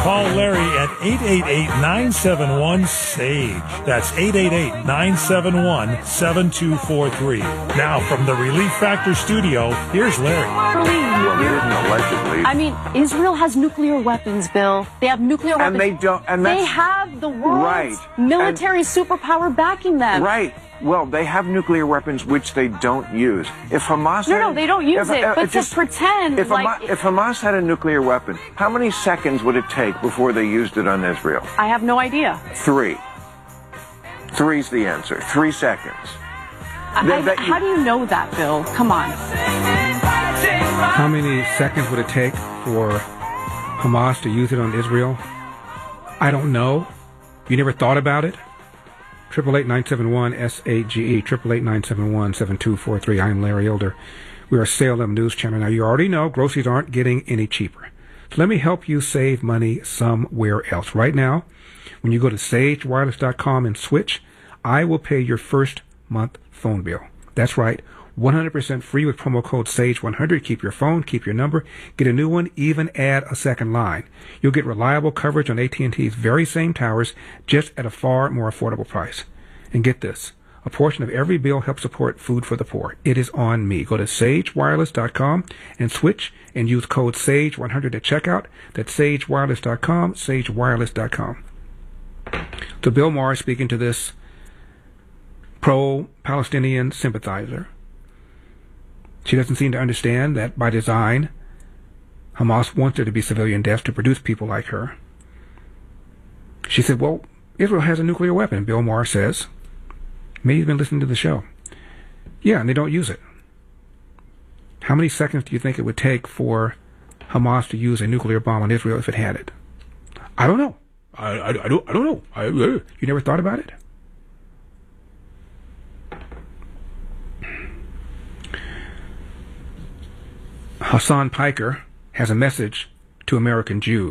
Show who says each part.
Speaker 1: Call Larry at 888-971-SAGE. That's 888-971-7243. Now, from the Relief Factor studio, here's Larry.
Speaker 2: Well, they didn't allegedly.
Speaker 3: I mean, Israel has nuclear weapons, Bill. They have nuclear weapons.
Speaker 2: And they don't. And
Speaker 3: they have the world's military superpower backing them.
Speaker 2: Right. Well, they have nuclear weapons which they don't use. If Hamas
Speaker 3: no, they don't use it. But just pretend
Speaker 2: if Hamas had a nuclear weapon, how many seconds would it take before they used it on Israel?
Speaker 3: I have no idea.
Speaker 2: 3. 3's the answer. 3 seconds.
Speaker 3: How do you know that, Bill? Come on.
Speaker 4: How many seconds would it take for Hamas to use it on Israel? I don't know. You never thought about it? 888-971-SAGE, 888-971-7243. I'm Larry Elder. We are Salem News Channel. Now, you already know groceries aren't getting any cheaper. So let me help you save money somewhere else. Right now, when you go to sagewireless.com and switch, I will pay your first month phone bill. That's right, 100% free with promo code SAGE100. Keep your phone, keep your number, get a new one, even add a second line. You'll get reliable coverage on AT&T's very same towers, just at a far more affordable price. And get this, a portion of every bill helps support food for the poor. It is on me. Go to sagewireless.com and switch and use code SAGE100 at checkout. That's sagewireless.com, sagewireless.com. So Bill Maher speaking to this pro-Palestinian sympathizer. She doesn't seem to understand that by design, Hamas wants there to be civilian deaths to produce people like her. She said, well, Israel has a nuclear weapon. Bill Maher says, maybe you've been listening to the show. Yeah, and they don't use it. How many seconds do you think it would take for Hamas to use a nuclear bomb on Israel if it had it? I don't know. I don't know. You never thought about it? Hassan Piker has a message to American Jews.